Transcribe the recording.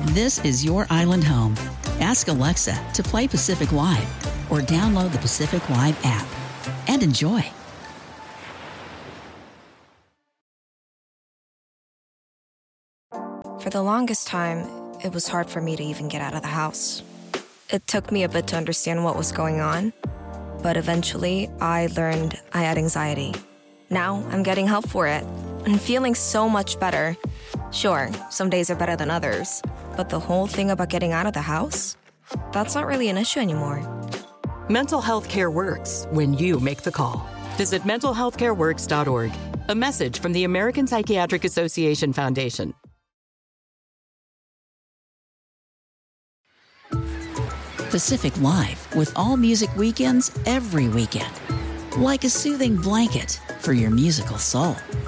This is your island home. Ask Alexa to play Pacific Live or download the Pacific Live app and enjoy. For the longest time, it was hard for me to even get out of the house. It took me a bit to understand what was going on, but eventually I learned I had anxiety. Now I'm getting help for it and feeling so much better. Sure, some days are better than others, but the whole thing about getting out of the house, that's not really an issue anymore. Mental health care works when you make the call. Visit mentalhealthcareworks.org. A message from the American Psychiatric Association Foundation. Pacific Live with all music weekends every weekend. Like a soothing blanket for your musical soul.